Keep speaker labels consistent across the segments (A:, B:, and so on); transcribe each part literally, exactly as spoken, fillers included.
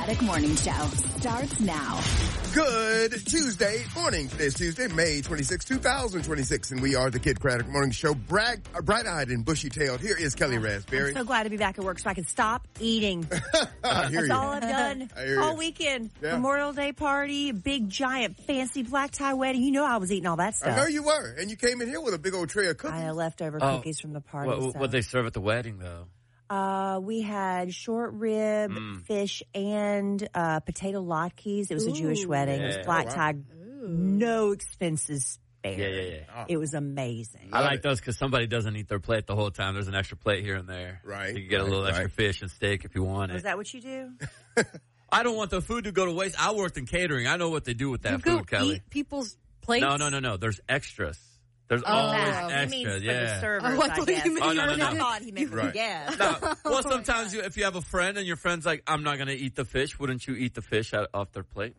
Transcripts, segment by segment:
A: Craddock Morning Show starts now.
B: Good Tuesday morning. Today's Tuesday, May twenty-sixth, twenty twenty-six, and we are the Kid Craddock Morning Show. Brag, uh, bright-eyed and bushy-tailed. Here is Kelly Raspberry.
C: I'm so glad to be back at work so I can stop eating.
B: I hear
C: That's
B: you.
C: all I've done
B: I hear
C: all
B: you.
C: weekend.
B: Yeah.
C: Memorial Day party, big, giant, fancy black tie wedding. You know I was eating all that stuff.
B: I know you were, and you came in here with a big old tray of cookies.
C: I had leftover
D: Oh.
C: cookies from the party.
D: What
C: so.
D: what they serve at the wedding, though?
C: Uh, we had short rib,
D: Mm.
C: fish, and uh, potato latkes. It was a Jewish wedding. It
D: yeah.
C: was black
B: Oh, wow.
C: tie. No expenses spared.
D: Yeah, yeah, yeah.
C: It was amazing.
D: I
B: Love
D: like
B: it.
D: those because somebody doesn't eat their plate the whole time. There's an extra plate here and there.
B: Right,
D: You can get a
B: right,
D: little extra
B: right.
D: fish and steak if you want
C: Is
D: it.
C: that what you do?
D: I don't want the food to go to waste. I worked in catering. I know what they do with that
E: You go
D: food, Kelly.
E: eat people's plates?
D: No, no, no, no. There's extras. There's
E: Oh,
D: always
E: wow.
C: He
D: extras.
C: means for the
D: Yeah.
C: servers,
E: Oh, I
C: I
E: thought
C: guess.
E: you meant
D: Oh, no, no, no.
C: I thought he meant for the
B: Right.
C: guests.
D: No. Well, sometimes you, if you have a friend and your friend's like, I'm not going to eat the fish, wouldn't you eat the fish out, off their plate?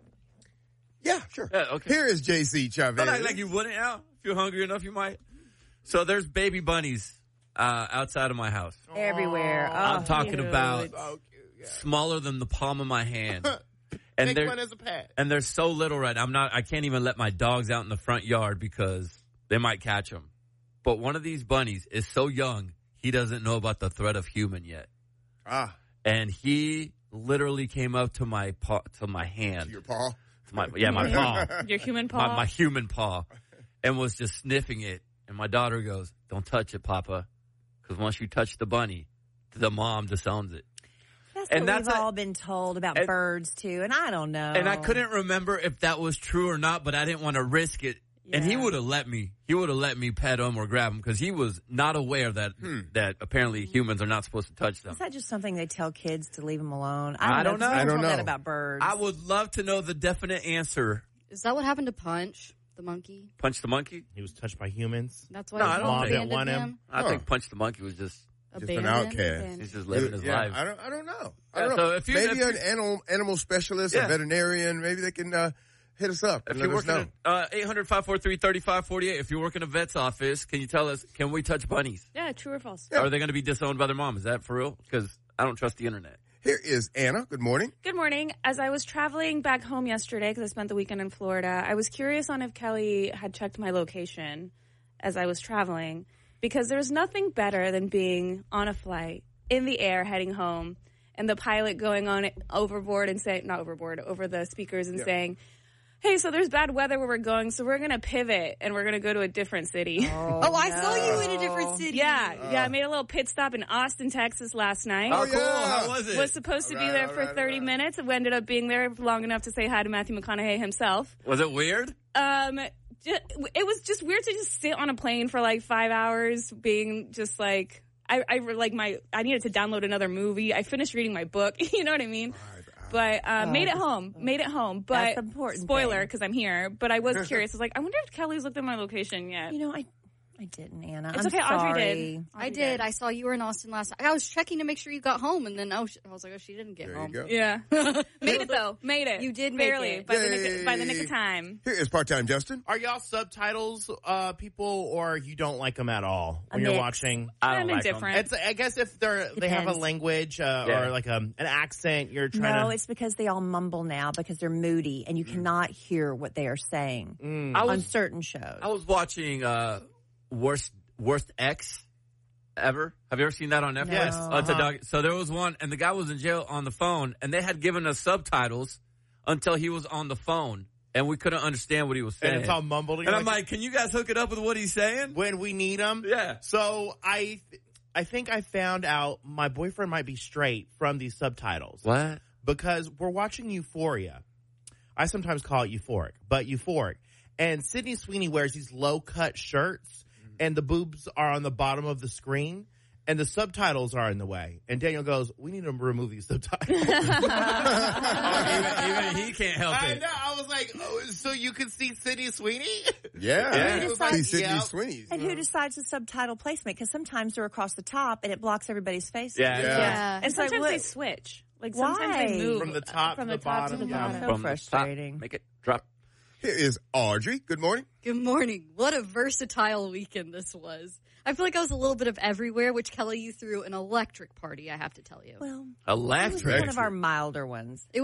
B: Yeah, sure.
D: Yeah, okay.
B: Here is J C Chavez.
D: Don't act like you wouldn't. Yeah. If you're hungry enough, you might. So there's baby bunnies uh, outside of my house.
C: Everywhere. Oh,
D: I'm talking
C: cute.
D: about
B: Oh, cute, yeah.
D: smaller than the palm of my hand. And
B: Take
D: they're
B: one as a pet.
D: and they're so little right now. I'm not. I can't even let my dogs out in the front yard because they might catch them. But one of these bunnies is so young, he doesn't know about the threat of human yet.
B: Ah,
D: And he literally came up to my paw, to my hand,
B: your paw.
D: to my yeah, my paw,
E: Your human paw?
D: my, my human paw, and was just sniffing it. And my daughter goes, "Don't touch it, Papa, because once you touch the bunny, the mom disowns it."
C: That's
D: And
C: what
D: that's
C: we've
D: a-
C: all been told about
D: and-
C: birds, too. And I don't know.
D: And I couldn't remember if that was true or not, but I didn't want to risk it. And he
C: Yeah.
D: would have let me. He would have let me pet him or grab him because he was not aware that that apparently humans are not supposed to touch them.
C: Is that just something they tell kids to leave them alone?
D: I don't know.
C: People
B: I don't
C: told
B: know.
C: that about birds.
D: I would love to know the definite answer.
E: Is that what happened to Punch, the monkey?
D: Punch the monkey?
F: He was touched by humans.
E: That's why
D: No,
E: his
D: I don't
E: mom
D: think-
F: Didn't want
E: abandoned
F: him.
E: him?
D: I
B: Huh.
D: think Punch the monkey was just
B: Just an
E: Abandoned?
B: outcast.
D: he's just living his
B: yeah,
D: life.
B: I don't. I don't know. I
D: Yeah,
B: don't
D: so
B: know.
D: if you-
B: maybe
D: if
B: an
D: you-
B: animal animal specialist,
D: Yeah.
B: a veterinarian, maybe they can uh, hit us up
D: If
B: and
D: you're
B: let us
D: working
B: know.
D: at uh, eight hundred, five four three, three five four eight, if you work in a vet's office, can you tell us, can we touch bunnies?
E: Yeah, true or false?
D: Are they going to be disowned by their mom? Is that for real? Because I don't trust the internet.
B: Here is Anna. Good morning.
G: Good morning. As I was traveling back home yesterday, because I spent the weekend in Florida, I was curious on if Kelly had checked my location as I was traveling, because there's nothing better than being on a flight in the air heading home and the pilot going on it overboard and saying, not overboard, over the speakers and saying, hey, so there's bad weather where we're going, so we're going to pivot and we're going to go to a different city.
E: Oh, I saw you in a different city.
G: yeah, yeah. I made a little pit stop in Austin, Texas last night.
D: Oh, cool.
B: yeah.
D: How was it?
G: Was supposed to
B: All
G: be
B: right,
G: there
B: all
G: for
B: right,
G: thirty
B: all right.
G: minutes. We ended up being there long enough to say hi to Matthew McConaughey himself.
D: Was it weird?
G: Um, ju- it was just weird to just sit on a plane for like five hours, being just like I, I like my I needed to download another movie. I finished reading my book. You know what I mean? But uh, made it home. Made it home. But
C: That's the important
G: spoiler
C: thing.
G: because I'm here. But I was curious. I was like, I wonder if Kelly's looked at my location yet.
C: You know, I I didn't, Anna.
G: It's
C: I'm
G: okay, Audrey
C: sorry.
G: did.
E: I did. I saw you were in Austin last night. I was checking to make sure you got home, and then oh, sh- I was like, oh, she didn't get
B: There you
E: home.
B: go.
G: Yeah, made it though. Made it.
E: You did make
G: barely
E: it.
G: by the nick
B: Yay.
G: of, by the nick of time.
B: Here is part-time Justin.
F: Are y'all subtitles uh, people, or you don't like them at all when
C: A
F: you're
C: mix.
F: watching?
D: I don't
G: I'm
D: like 'em.
G: indifferent.
F: It's I guess if they're they have a
C: Depends.
F: language uh,
D: Yeah.
F: or like a, an accent, you're trying
C: No,
F: to.
C: it's because they all mumble now because they're moody and you cannot hear what they are saying
F: Mm.
D: I
C: on
D: was
C: certain shows.
D: I was watching uh, Worst Worst X ever. Have you ever seen that on Netflix?
C: Yes.
D: Oh, it's a
F: Uh-huh.
D: dog. So there was one, and the guy was in jail on the phone, and they had given us subtitles until he was on the phone, and we couldn't understand what he was saying.
F: And it's all mumbled.
D: And I'm like, can you guys hook it up with what he's saying?
F: when we need them.
D: Yeah.
F: So I, th- I think I found out my boyfriend might be straight from these subtitles.
D: What?
F: Because we're watching Euphoria. I sometimes call it euphoric, but euphoric. And Sydney Sweeney wears these low cut shirts, and the boobs are on the bottom of the screen, and the subtitles are in the way. And Daniel goes, "We need to remove these subtitles."
D: Oh, even, even he can't help
F: I
D: it.
F: know. I was like, "Oh, so you can see Sydney Sweeney?"
B: Yeah.
D: Yeah.
B: He
C: Who
B: was
C: decides-
B: See Sydney
F: Yeah.
B: Sweeney's.
C: and who decides the subtitle placement? Because sometimes they're across the top and it blocks everybody's face.
D: Yeah.
B: Yeah.
E: Yeah.
G: And
C: It's like,
G: sometimes
C: what-
G: they switch. Like
C: Why?
G: sometimes they move
F: From the top
G: from
F: to
G: the
F: the
G: top to
F: bottom,
G: the
F: yeah.
G: bottom.
C: So
D: From the top,
C: frustrating.
D: make it drop.
B: Here is Audrey. Good morning.
E: Good morning. What a versatile weekend this was. I feel like I was a little bit of everywhere, which Kelly, you threw an electric party, I have to tell you.
C: Well, it was
D: Electric.
C: one of our milder ones.
E: It